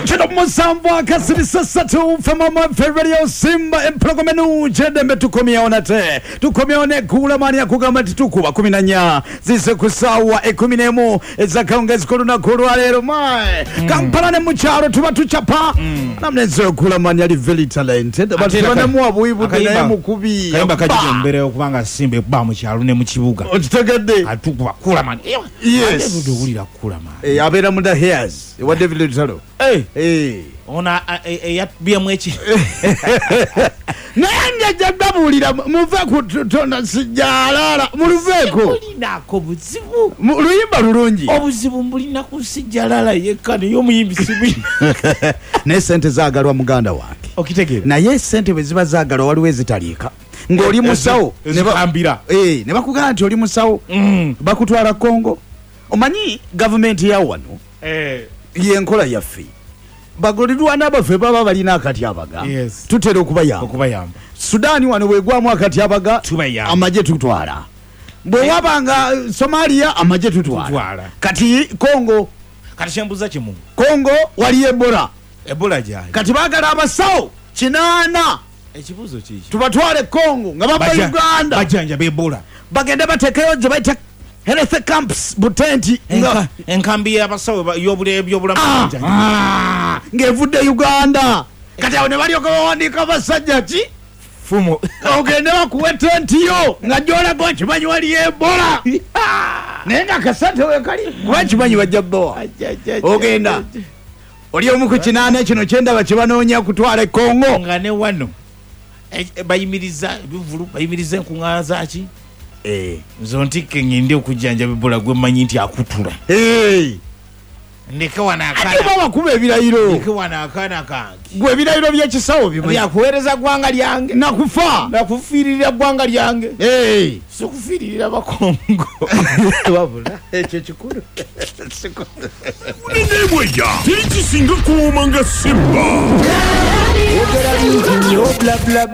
Chino musambo akasibisa satu Famama Radio Simba Emplogomenu Jedembe tukomiaona te Tukomiaone kula mani ya kugamba titukuwa 14 Zise kusawa 11 Ezakaongezi kuruna kurualero mae Kampala ne mucharo tuba tuchapa Namnezo kula mani ali very talented Batibane muabu ibu dina ya mukubi Kayamba kajije mbere okubanga Simba ba mucharo ne mukibuga Ochitegede Atukuba kula mani Yes Adebudu ulira kula mani Abera muda hairs Wa David Lutalo Ona ya mwechi Nanya jabulira muve kutonda sijalala muluveko mulinako buzibu luyimba lulungi obuzibu mulina kusijalala yekane yo muyimbisibi ne sente zagalwa muganda wake okitegere naye sente beziba zagalwa waliwe zitaliika ng'oli musawo ne bakugamba nti oli musawo bakutwala Kongo omanyi government ya wano yenkola yaffe bagolirwa n'abafe baba balina akatyabaga tutera okubayamba Sudani wano wegwamu akatyabaga amaje tutwala bwe wabanga Somalia amaje tutwala kati Kongo kati shembuza kimu Kongo wali Ebola jai kati bagala abasawo 8 ekibuzo kiki tubatwale Kongo nga baba Uganda bajanja b'Ebola bagenda batekeyo gye bayita health camps butenti enkambi y'abasawo y'obulamu ng'evudde Uganda kati awo ne balyoka bawandika basajja ki fumo ogende bakuwe tenti yo nga gy'olaga nkimanyi wali Ebola naye nga kasente wekali kuba nkimanyi bajja bbowa ogenda oli omu ku 8 kino kyendaba kye banoonya kutwala Kongo nga ne wano bayimiriza ebivulu bayimiriza enkuŋŋaana zaki zontike ngende okujjanja Ebola gwe manyi nti akutula ndeke wanakana ati baba kuba ebirayiro ndeke wanakana kange gwe ebirayiro by'ekisawo bimwe byakuweereza gwanga lyange nakufiirira gwanga lyange sikufiirira bakongo wabula ekyo kikulu Nemweya tekisinga kuuma nga Simba.